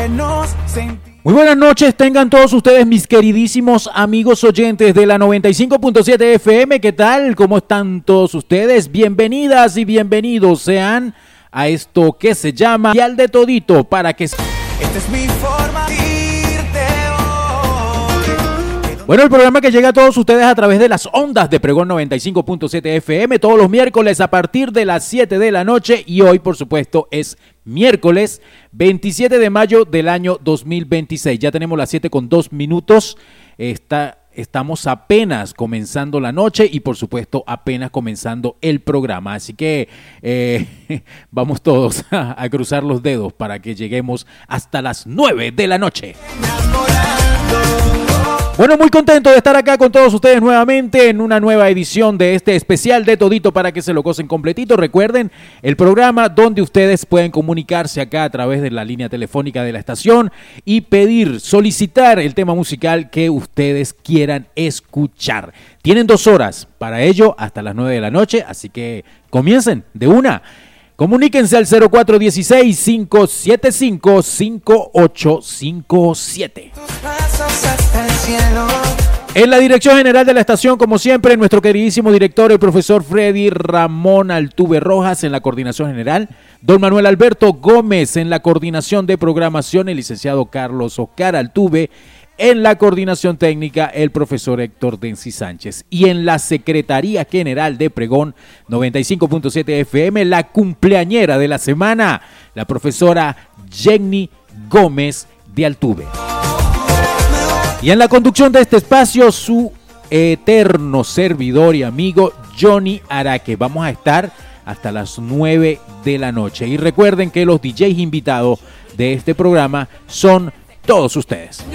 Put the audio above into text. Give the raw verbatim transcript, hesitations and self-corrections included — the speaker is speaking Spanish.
Muy buenas noches, tengan todos ustedes mis queridísimos amigos oyentes de la noventa y cinco punto siete F M. ¿Qué tal? ¿Cómo están todos ustedes? Bienvenidas y bienvenidos sean a esto que se llama Dial de Todito para que... Esta es mi forma de irte hoy. Bueno, el programa que llega a todos ustedes a través de las ondas de Pregón noventa y cinco punto siete F M todos los miércoles a partir de las siete de la noche y hoy, por supuesto, es miércoles veintisiete de mayo del año dos mil veintiséis. Ya tenemos las siete con dos minutos. Está... Estamos apenas comenzando la noche y por supuesto apenas comenzando el programa, así que eh, vamos todos a, a cruzar los dedos para que lleguemos hasta las nueve de la noche. Bueno, muy contento de estar acá con todos ustedes nuevamente en una nueva edición de este especial de Todito para que se lo gocen completito. Recuerden, el programa donde ustedes pueden comunicarse acá a través de la línea telefónica de la estación y pedir, solicitar el tema musical que ustedes quieran escuchar. Tienen dos horas para ello hasta las nueve de la noche, así que comiencen de una. Comuníquense al cero cuatro uno seis, cinco siete cinco, cinco ocho cinco siete. En la dirección general de la estación, como siempre, nuestro queridísimo director, el profesor Freddy Ramón Altuve Rojas en la coordinación general, don Manuel Alberto Gómez en la coordinación de programación, el licenciado Carlos Oscar Altuve en la coordinación técnica, el profesor Héctor Densi Sánchez. Y en la Secretaría General de Pregón noventa y cinco punto siete F M, la cumpleañera de la semana, la profesora Jenny Gómez de Altuve. Y en la conducción de este espacio, su eterno servidor y amigo Johnny Araque. Vamos a estar hasta las nueve de la noche. Y recuerden que los D Js invitados de este programa son todos ustedes.